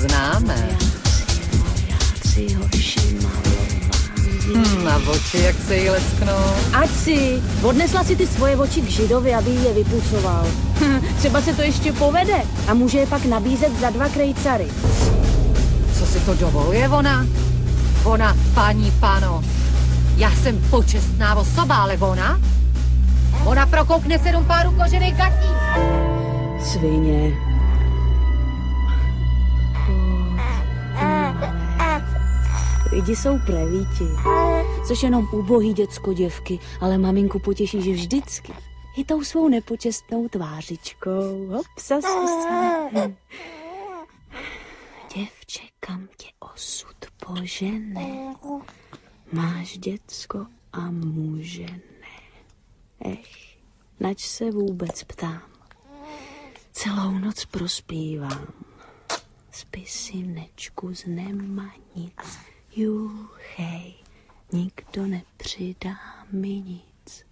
známe. Na oči, jak se jí lesknou. Ať si, odnesla si ty svoje oči k Židovi, aby jí je vypucoval. Třeba se to ještě povede a může je pak nabízet za 2 krejcary. Co si to dovoluje ona? Ona, paní pánov, já jsem počestná osoba, ale ona prokoukne 7 párů kožených gatí. Svině. Lidi jsou prevíti, což jenom ubohý děcko děvky, ale maminku potěší, že vždycky i tou svou nepočestnou tvářičkou. Hop, Děvče, kam tě osud požene, máš děcko a muže ne. Nač se vůbec ptám, celou noc prospívám, spí synečku z nemanic, juchej, nikdo nepřidá mi nic.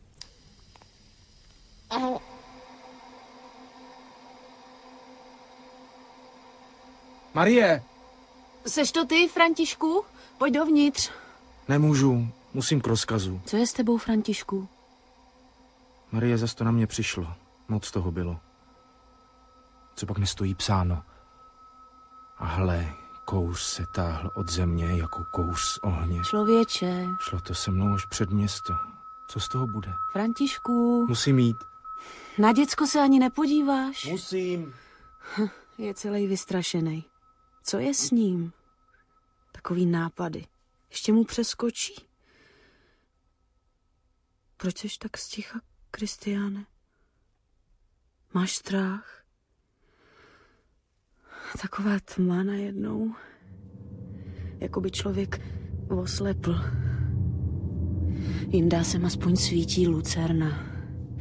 Marie! Seš to ty, Františku? Pojď dovnitř. Nemůžu, musím k rozkazu. Co je s tebou, Františku? Marie, zas to na mě přišlo. Moc toho bylo. Co pak nestojí psáno? A hle, kouř se táhl od země jako kouř z ohně. Člověče. Šlo to se mnou až před město. Co z toho bude? Františku. Musím jít. Na děcko se ani nepodíváš? Musím. Je celý vystrašený. Co je s ním? Takový nápady. Ještě mu přeskočí. Proč jsi tak sticha, Kristiáne? Máš strach? Taková tma najednou. Jako by člověk oslepl. Jindá sem aspoň svítí lucerna.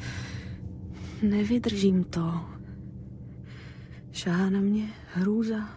Nevydržím to. Šáhá na mě hrůza.